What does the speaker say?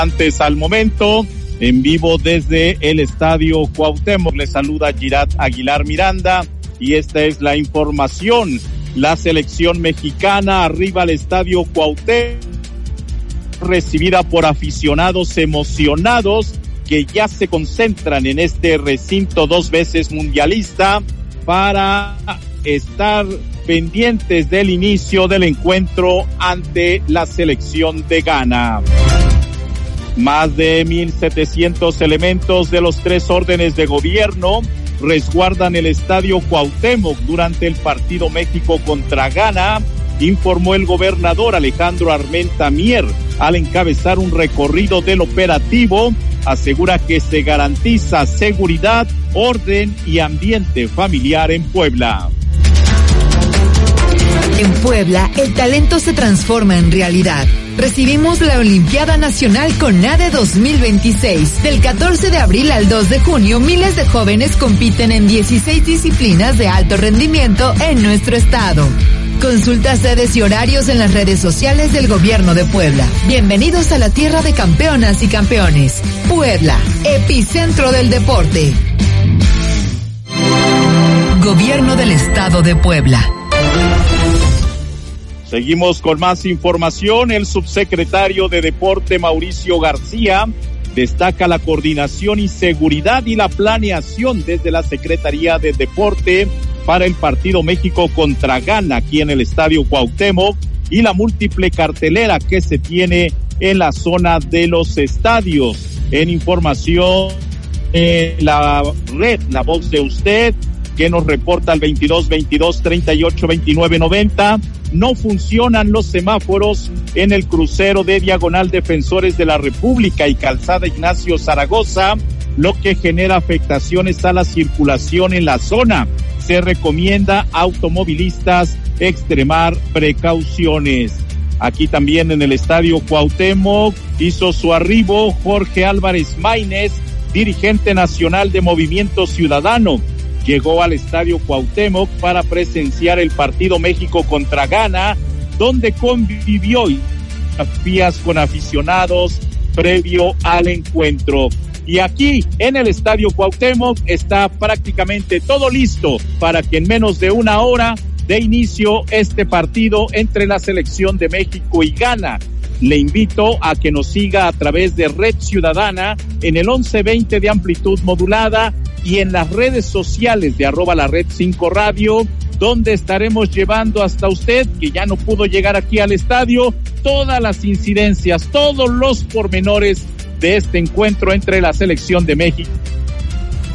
Antes al momento, en vivo desde el Estadio Cuauhtémoc, le saluda Girat Aguilar Miranda y esta es la información. La selección mexicana arriba al Estadio Cuauhtémoc, recibida por aficionados emocionados que ya se concentran en este recinto 2 veces mundialista para estar pendientes del inicio del encuentro ante la selección de Ghana. Más de 1,700 elementos de los 3 órdenes de gobierno resguardan el Estadio Cuauhtémoc durante el partido México contra Ghana, informó el gobernador Alejandro Armenta Mier al encabezar un recorrido del operativo. Asegura que se garantiza seguridad, orden y ambiente familiar en Puebla. En Puebla, el talento se transforma en realidad. Recibimos la Olimpiada Nacional CONADE 2026. Del 14 de abril al 2 de junio, miles de jóvenes compiten en 16 disciplinas de alto rendimiento en nuestro estado. Consulta sedes y horarios en las redes sociales del Gobierno de Puebla. Bienvenidos a la tierra de campeonas y campeones. Puebla, epicentro del deporte. Gobierno del Estado de Puebla. Seguimos con más información. El subsecretario de Deporte, Mauricio García, destaca la coordinación y seguridad y la planeación desde la Secretaría de Deporte para el partido México contra Ghana aquí en el Estadio Cuauhtémoc y la múltiple cartelera que se tiene en la zona de los estadios. En información, la red La Voz de Usted, que nos reporta al 22-22-38-29-90. No funcionan los semáforos en el crucero de diagonal Defensores de la República y Calzada Ignacio Zaragoza, lo que genera afectaciones a la circulación en la zona. Se recomienda a automovilistas extremar precauciones. Aquí también en el Estadio Cuauhtémoc hizo su arribo Jorge Álvarez Maínez, dirigente nacional de Movimiento Ciudadano. Llegó al Estadio Cuauhtémoc para presenciar el partido México contra Ghana, donde convivió con aficionados previo al encuentro. Y aquí en el Estadio Cuauhtémoc está prácticamente todo listo para que en menos de una hora dé inicio este partido entre la selección de México y Ghana. Le invito a que nos siga a través de Red Ciudadana en el 1120 de amplitud modulada y en las redes sociales de @lared5 radio, donde estaremos llevando hasta usted, que ya no pudo llegar aquí al estadio, todas las incidencias, todos los pormenores de este encuentro entre la selección de México